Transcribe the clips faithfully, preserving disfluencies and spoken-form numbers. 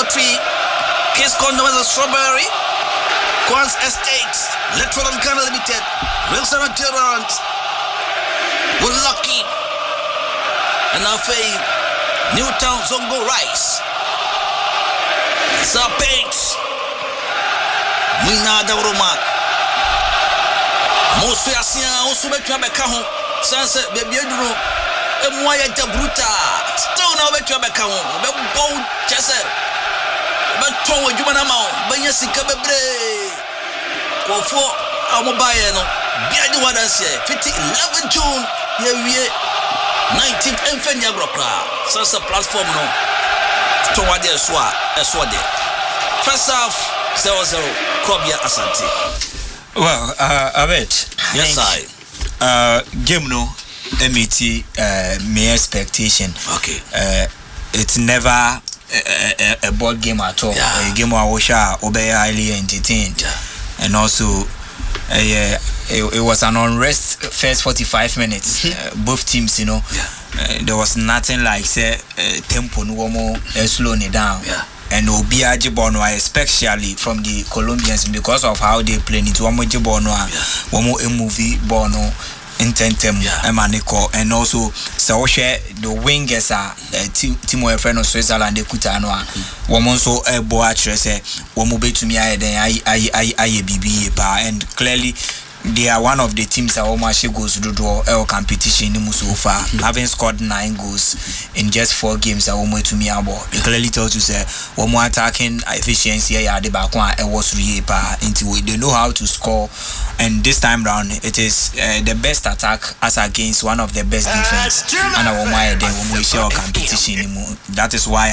Factory, Kiss Condoms and Strawberry, Quans Estates, Electron and Ghana Limited, Wilson and Gerard, We're Lucky, and our fame, Newtown Zongo Rice, Sir Paints, Mina Dauruma, Mosu Yasia, Osu Betrabeka home, Sunset Baby Duro, and Moya Bruta, still now Betrabeka home, but bold Chesser, but Tower Jumanamo, Banyasika Bebre, or for our mobile, Biadu Wadanse, fifty eleven June, yeah, nineteenth and Fenya Brokra, Sansa platform no, Toward the Swa, Eswade. First half, zero zero, Kobia Asante. Well, uh, I bet. Yes, I. Uh, game no, M E T, uh, my expectation. Okay. Uh, it's never a, a, a board game at all. Yeah. A game where we shall obey highly entertained. Yeah. And also, uh, yeah, it, it was an unrest first forty-five minutes. uh, both teams, you know, yeah. uh, there was nothing like say uh, tempo no more uh, slowing it down. Yeah. And Obia Jibono, especially from the Colombians, because of how they play it. One more Jibono, one more movie Bono, Intentem, Emaniko, and also so share the wingers are Timo Efreno Switzerland, the Kutanoa, one more so a boatress, one more to me, I I I I B B, and clearly. They are one of the teams that almost goes to draw L competition in so far, having scored nine goals in just four games. That almost to me about it clearly tells you say one more attacking efficiency. Yeah, the back one it was really bad. Into they know how to score, and this time round it is uh, the best attack as against one of the best defense. And our why then when we share competition, that is why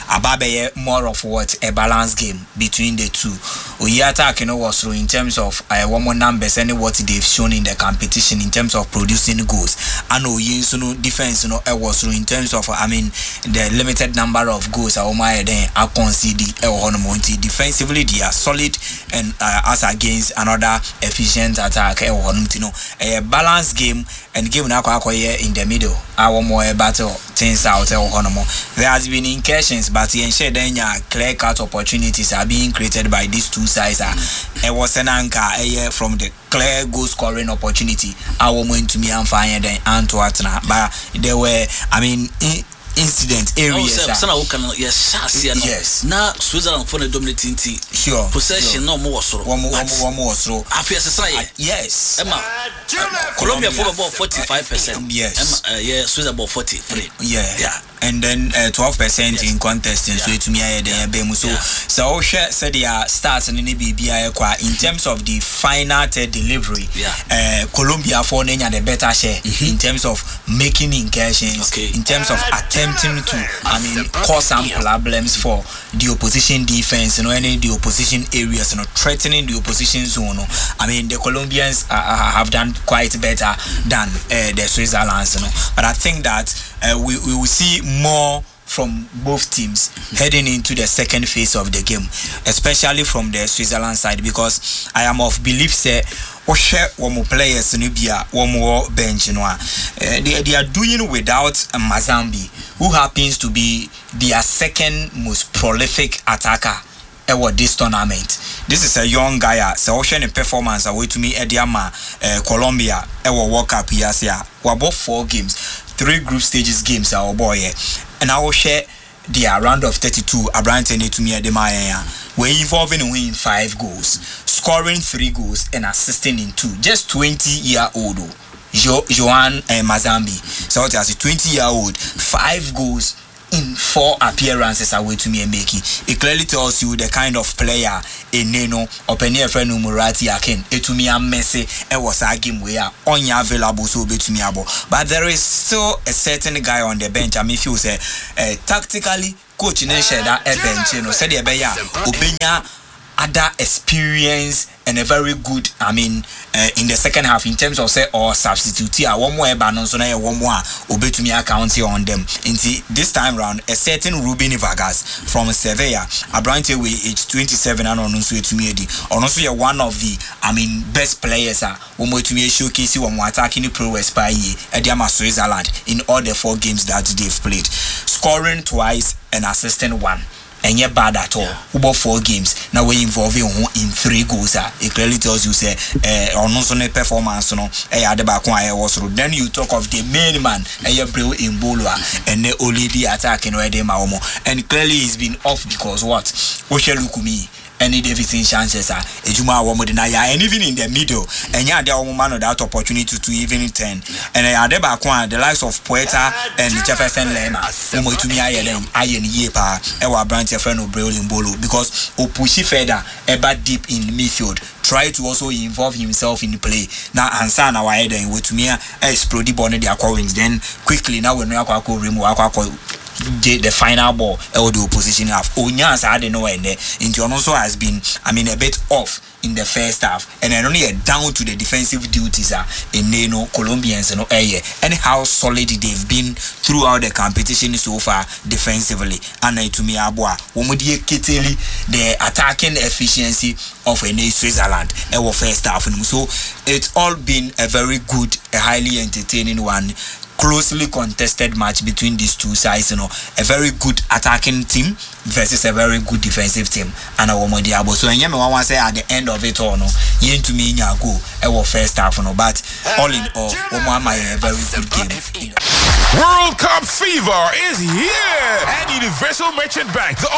Ababe more of what a balanced game between the two. We attack you know was through in terms of uh, one more numbers and what they've shown in the competition in terms of producing goals. I know you know defense you know it was in terms of I mean the limited number of goals I my then I concede defensively they are solid and uh, as against another efficient attack you know a balanced game and game now in the middle our more battle things out there has been incursions but in share then clear cut opportunities are being created by these two sides. It was an anchor from the clear goal scoring opportunity. I went to me and find then Antwerp, but there were, I mean, in, incident areas. Oh, yes, yes. Now Switzerland for the dominating team. Sure. Possession no more so. One more, one more so. After society. Yes. Emma. Colombia for about forty-five percent. Yes. Emma, yeah, Switzerland about forty-three. Yeah. Yeah. And then uh, twelve percent yes. in contesting. Yeah. So to me, I then be so. So share said they are starting in the B B I in terms of the final delivery. Yeah. Uh, Colombia for Nenya the better share mm-hmm. in terms of making incursions. Okay. In terms of attempting to, I mean, cause some problems for the opposition defense. You know, any the opposition areas. You know, threatening the opposition zone. I mean, the Colombians uh, have done quite better than uh, the Switzerlands. You know, but I think that uh, we we will see more from both teams heading into the second phase of the game, especially from the Switzerland side, because I am of belief say share one more players in Libya, one more bench, you know, uh, they, they are doing without Mazambi, who happens to be their second most prolific attacker at this tournament. This is a young guy, so ocean performance away to me Ediama, uh, Colombia, our World Cup here, we about four games, three group stages games, our boy, and I will share the round of thirty-two. Abrante to me at the Maya. We're involving in winning five goals, scoring three goals, and assisting in two. Just twenty year old, jo- Joan uh, Mazambi. So it as a twenty year old, five goals in four appearances away to me and making. It clearly tells you the kind of player in Neno or Penny friend Murati Akin. It to me a messy it was a game where only available so be to me abo. But there is still a certain guy on the bench. I mean if you say uh, tactically coach in that bench, you know, said the beya Obenya other experience and a very good, I mean, uh, in the second half in terms of say or substitute here one more banon so now one more obey to me account here on them. Into this time round, a certain Ruben Vargas from Sevilla, a branch away age twenty-seven and on also to me on also you're one of the I mean best players are one more to me showcase one more attacking the pro west by ye at Yama Switzerland in all the four games that they've played, scoring twice and assisting one. and yet bad at all. About four games now we involve you in three goals. Uh, it clearly tells you say uh, on also performance no eh at the back one was then you talk of the main man eh Breu Embolo and the Olidi attacking where they maomo and clearly he's been off because what Oshe Lukumi any Davidson chances are Ejuma Womodinaya and even in the middle and yeah there man of that opportunity to even turn and at the back one the likes of Poeta and Jefferson Lema Umo to me I am Iron Yepa Ewa branch your friend of Breu Embolo because o pushy further ever deep in midfield try to also involve himself in the play now answer now I then with me explode the ball in their wings then quickly now when we are remove the final ball or the opposition half Onyas I don't know and into also has been I mean a bit off in the first half and then only a down to the defensive duties are in you know Colombians and you know, and how solid they've been throughout the competition so far defensively and to me abua omodie keteli the attacking efficiency of a Switzerland our first half so it's all been a very good a highly entertaining one closely contested match between these two sides, you know, a very good attacking team versus a very good defensive team. And our Modiabo. So, and you want to say at the end of it all, no, you to me, go, our first half, no, but all in all, Omama a very good game. World Cup fever is here at Universal Merchant Bank. The